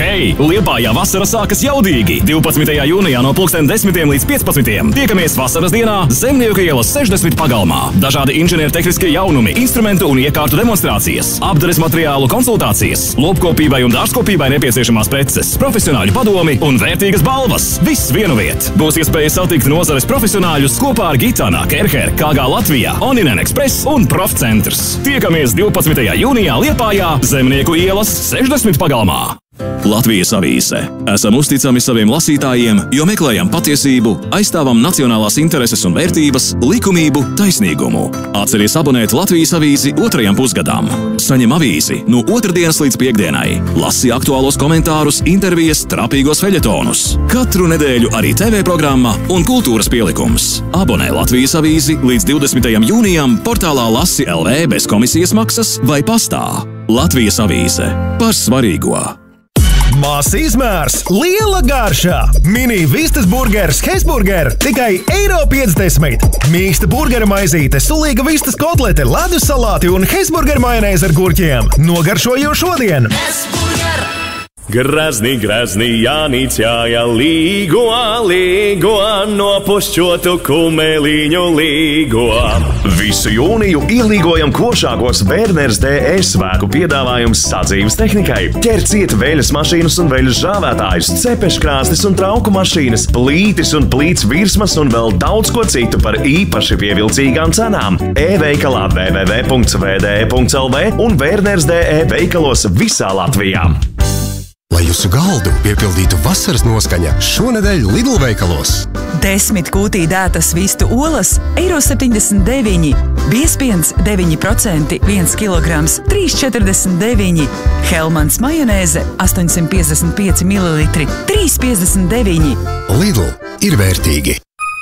Hei! Liepājā vasara sākas jaudīgi! 12. jūnijā no 10 līdz 15. Tiekamies vasaras dienā Zemnieku ielas 60 pagalmā. Dažādi inženiertehniskie jaunumi, instrumentu un iekārtu demonstrācijas, apdares materiālu konsultācijas, lopkopībai un dārzkopībai nepieciešamās preces, profesionāļu padomi un vērtīgas balvas. Viss vienu viet. Būs iespēja satikt nozares profesionāļus kopā ar Gitana, Kerher, KG Latvijā, Oninen Express un Profcentrs. Tiekamies 12. jūnijā Liepājā, Zemnieku ielas 60 pagalmā. Latvijas avīze. Esam uzticami saviem lasītājiem, jo meklējam patiesību, aizstāvam nacionālās intereses un vērtības, likumību, taisnīgumu. Atceries abonēt Latvijas avīzi 2. pusgadām. Saņem avīzi no otrdienas līdz piekdienai. Lasi aktuālos komentārus, intervijas, trapīgos feļetonus. Katru nedēļu arī TV programma un kultūras pielikums. Abonē Latvijas avīzi līdz 20. jūnijam portālā Lasi LV bez komisijas maksas vai pastā. Latvijas avīze. Par svarīgo. Mazs izmērs, liela garša! Mini vistas burgers Hesburger tikai €1,50. Mīksta burgera maizīte, sulīga vistas kotlete, ledus salāti un Hesburger majonēze ar gurķiem. Nogaršoju šodien! Grazni, Jānīts jāja līgo, nopušķotu kumeliņu līgo. Visu jūniju ielīgojam košākos Werners DE svēku piedāvājums sadzīves tehnikai. Ķerciet veļas mašīnas un veļas žāvētājus, cepeškrāsnes un trauku mašīnas, plītis un plīts virsmas un vēl daudz ko citu par īpaši pievilcīgām cenām. E-veikalā www.vde.lv un Werners DE veikalos visā Latvijā. Lai jūsu galdu piepildītu vasaras noskaņa, šonedēļ Lidl veikalos. 10 kūtī dētas vistu olas €1,79, biespiens 9%, 1 kilograms 3,49, Helmans majonēze 855 ml 3,59. Lidl ir vērtīgi.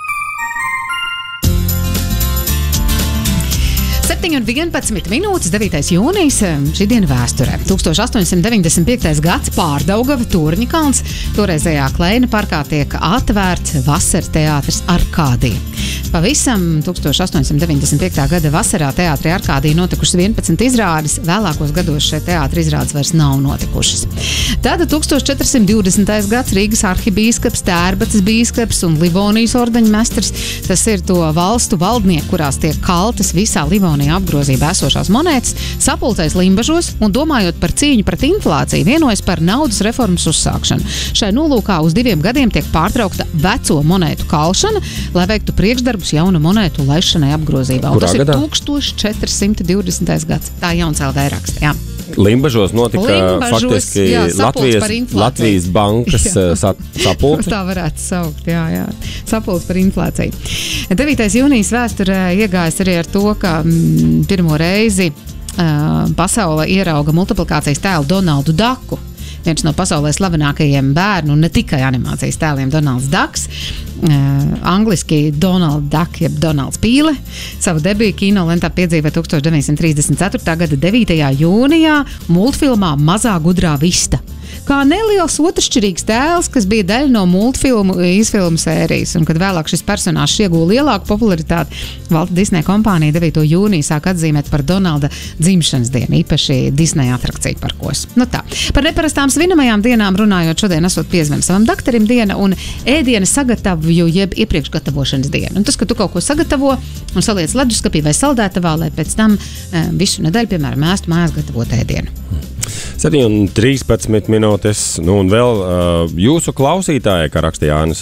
7:11 minūtes, 9. jūnijas, šī diena vēsturē. 1895. gads, Pārdaugava, Torņakalns. Toreizējā Kleina parkā tiek atvērts vasaras teātris Arkādija. Pavisam 1895. gada vasarā teātrī Arkādija notikušas 11 izrādes, vēlākos gados šeit teātra izrādes vairs nav notikušas. Tad 1420. gads, Rīgas arhibīskaps, Tērbatas bīskaps un Livonijas ordeņmestrs. Tas ir to valstu valdnieki, kurās tiek kaltas visā Livonijā apgrozībā esošās monētas, sapulcēs Limbažos un, domājot par cīņu pret inflāciju, vienojas par naudas reformas uzsākšanu. Šai nolūkā uz 2 gadiem tiek pārtraukta veco monētu kalšana, lai veiktu priekšdarbus jaunu monētu laišanai apgrozībā. Un tas ir 1420. gads. Tā jauns LV raksta, jā. Limbažos notika faktiski Latvijas bankas sapulce. Tā varētu saukt, jā. Sapulce par inflāciju. 9. jūnijas vēsturē iegājas arī ar to, ka pirmo reizi pasaule ierauga multiplikācijas tēlu Donaldu Daku. Viens no pasaulē slavenākajiem bērnu un ne tikai animācijas tēliem Donalds Daks. Angliski Donald Duck, jeb Donalds Pīle. Savu debiju kinolentā piedzīvoja 1934. gada 9. jūnijā multfilmā Mazā gudrā vista. Kā neliels otršķirīgs tēls, kas bija daļa no multfilmu izfilmu sērijas. Un, kad vēlāk šis personāžs ieguva lielāku popularitāti, Valta Disneja kompānija 9. jūniju sāk atzīmēt par Donalda dzimšanas dienu, īpaši Disneja atrakciju parkos. Nu tā. Par neparastām svinamajām dienām runājot, šodien esot piezvanu savam daktarim diena un ēdiena sagatavju jeb iepriekš gatavošanas diena. Un tas, ka tu kaut ko sagatavo un saliec leduskapī vai saldētavā, lai pēc tam visu nedēļu, piemēram, ēstu mājās gatavot ēdienu. 7:13 minūtes, nu un vēl jūsu klausītāja, kā raksta Jānis,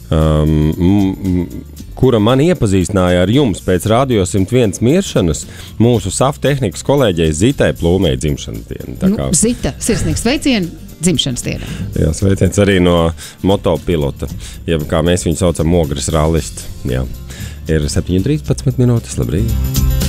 kura man iepazīstināja ar jums pēc Radio 101 miršanas, mūsu SAF tehnikas kolēģei Zitai Plūmei dzimšanas diena. Zita, sirsnīgs sveiciens dzimšanas dienā. Jā, sveiciens arī no motopilota, jeb kā mēs viņu saucam, Mogres rallisti. Jā, ir 7:13 minūtes, labrīt.